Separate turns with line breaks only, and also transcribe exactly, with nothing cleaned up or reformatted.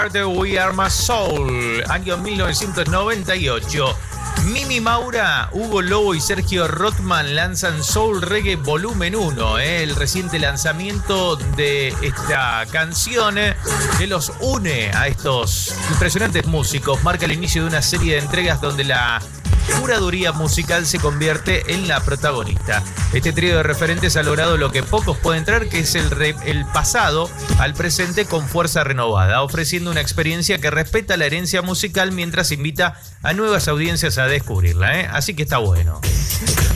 We Are My Soul, año mil novecientos noventa y ocho. Mimi Maura, Hugo Lobo y Sergio Rothman lanzan Soul Reggae Volumen uno, eh, el reciente lanzamiento de esta canción eh, que los une a estos impresionantes músicos. Marca el inicio de una serie de entregas donde la curaduría musical se convierte en la protagonista. Este trío de referentes ha logrado lo que pocos pueden traer, que es el, re, el pasado al presente con fuerza renovada, ofreciendo una experiencia que respeta la herencia musical mientras invita a nuevas audiencias a descubrirla, ¿eh? Así que está bueno.